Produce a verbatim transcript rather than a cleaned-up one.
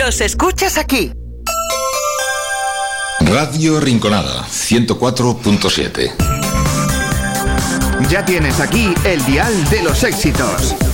Los escuchas aquí. Radio Rinconada, ciento cuatro punto siete. Ya tienes aquí el dial de los éxitos.